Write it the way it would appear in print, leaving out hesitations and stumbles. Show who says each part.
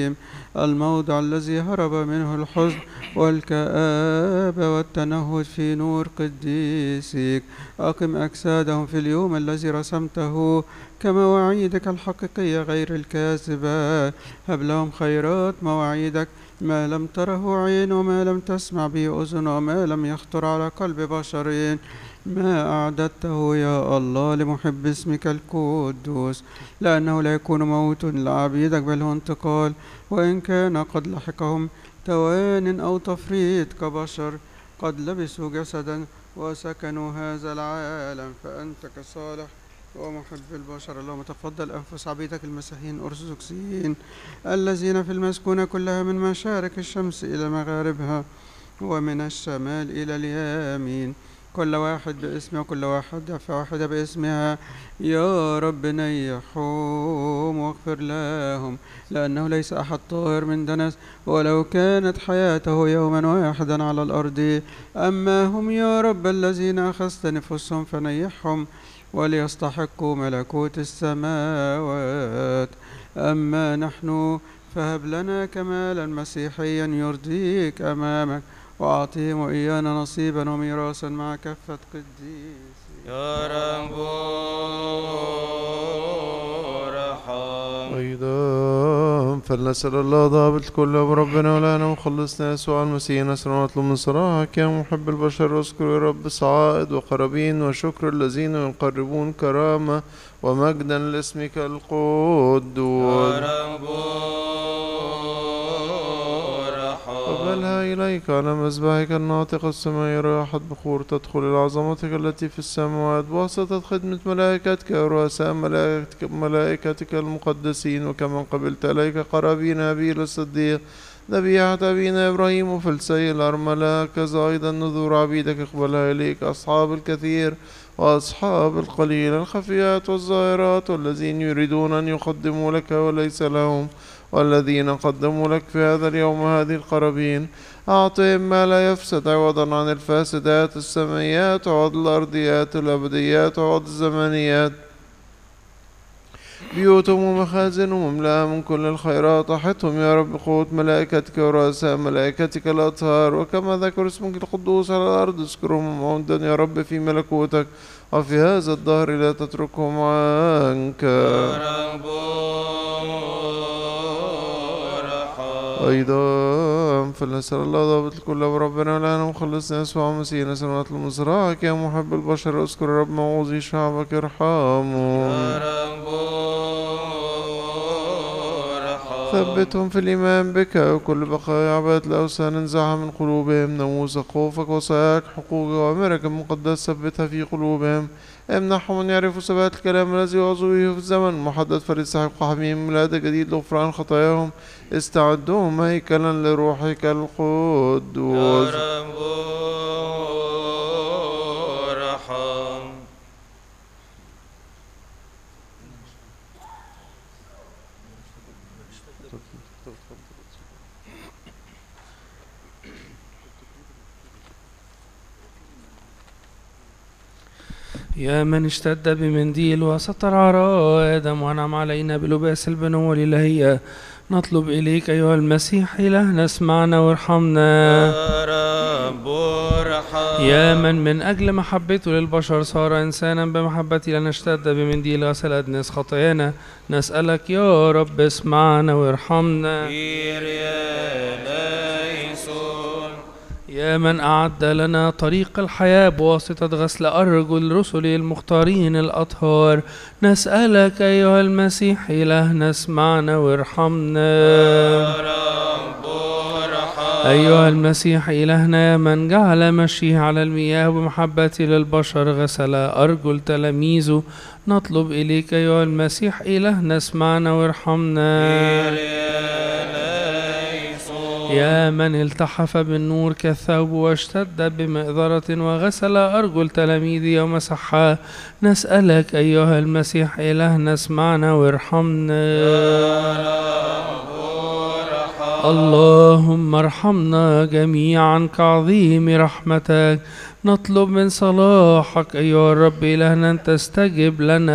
Speaker 1: الموضع الذي هرب منه الحزن والكآبة والتنهد في نور قديسك. أقم أجسادهم في اليوم الذي رسمته كمواعيدك الحقيقية غير الكاذبة. هب لهم خيرات مواعيدك، ما لم تره عين وما لم تسمع به أذن وما لم يخطر على قلب بشر، ما أعددته يا الله لمحب اسمك القدوس، لأنه لا يكون موت لعبيدك بل هو انتقال، وإن كان قد لحقهم توان أو تفريط كبشر قد لبسوا جسدا وسكنوا هذا العالم، فأنت كصالح ومحب البشر. اللهم تفضل أنفس عبيدك المسيحيين الأرثوذكسيين الذين في المسكونة كلها من مشارق الشمس إلى مغاربها ومن الشمال إلى اليمين، كل واحد باسمه وكل واحدة باسمها. يا رب نيحهم واغفر لهم، لأنه ليس أحد طاهر من دنس ولو كانت حياته يوما واحدا على الأرض. أما هم يا رب الذين أخذت نفوسهم فنيحهم وليستحقوا ملكوت السماوات. أما نحن فهب لنا كمالا مسيحيا يرضيك أمامك، وأعطهم وإيانا نصيبا وميراثا مع كافة قديس.
Speaker 2: يا رب ارحم.
Speaker 3: أيضا فلنسأل الله ضابط الكل وربنا ولنا وخلصنا يسوع المسيح نسأل ونطلب من صلاحك يا محب البشر. واذكر يا رب صعائد وقرابين وشكر الذين يقربون كرامة ومجدا لاسمك القدوس.
Speaker 2: يا رب
Speaker 3: قبلها إليك على مذبحك الناطق السماوي رائحة بخور تدخل إلى عظمتك التي في السماوات بواسطة خدمة ملائكتك ورؤساء ملائكتك المقدسين، وكما قبلت إليك قرابين أبيل الصديق ذبيحة أبينا إبراهيم وفلسي الأرملة، كذا أيضا نذور عبيدك اقبلها إليك أصحاب الكثير وأصحاب القليل الخفيات والظاهرات، والذين يريدون أن يقدموا لك وليس لهم، والذين قدموا لك في هذا اليوم هذه القرابين. أعطهم ما لا يفسد عوضا عن الفاسدات السماويات وعوض الأرضيات الأبديات وعوض الزمانيات، بيوتهم ومخازنهم ومملأة من كل الخيرات. أحطهم يا رب قوة ملائكتك ورؤساء ملائكتك الأطهار، وكما ذكر اسمك القدوس على الأرض اذكرهم مودا يا رب في ملكوتك، وفي هذا الدهر لا تتركهم عنك. أيضا فلنسأل الله ضابط الكل وربنا ولنا وخلصنا يسوع المسيح نسأل ونطلب من صراحك يا محب البشر. اذكر رب موعظي شعبك ارحمه. ثبتهم في الإيمان بك، وكل بقايا عبادة الأوثان انزعها من قلوبهم. ناموس خوفك وصاياك حقوقك وأمرك المقدس ثبتها في قلوبهم. امنحهم أن يعرفوا ثبات الكلام الذي وعظوا به في الزمن المحدد، فليستحقوا حميم ميلاد جديد لغفران خطاياهم. استعدوهم هيكلا لروحك القدوس.
Speaker 2: يا رب ارحم.
Speaker 4: يا من اشتد بمنديل وستر عراء آدم وأنعم علينا بلباس البنوة الإلهية، نطلب إليك أيها المسيح إلهنا اسمعنا وارحمنا.
Speaker 2: يا رب ارحم.
Speaker 4: يا من أجل محبته للبشر صار إنسانا بمحبته لنشتد بمنديل غسل أدناس خطايانا، نسألك يا رب اسمعنا وارحمنا. يا من أعد لنا طريق الحياة بواسطة غسل أرجل رسله المختارين الأطهار، نسألك أيها المسيح إلهنا اسمعنا وارحمنا. أيها المسيح إلهنا يا من جعل مشيه على المياه بمحبته للبشر غسل أرجل تلاميذه، نطلب إليك أيها المسيح إلهنا اسمعنا وارحمنا. يا من التحف بالنور كالثوب واشتد بمئذرة وغسل أرجل تلاميذه ومسحها، نسألك أيها المسيح إلهنا اسمعنا وارحمنا. اللهم ارحمنا جميعا كعظيم رحمتك، نطلب من صلاحك أيها الرب إلهنا أن تستجب لنا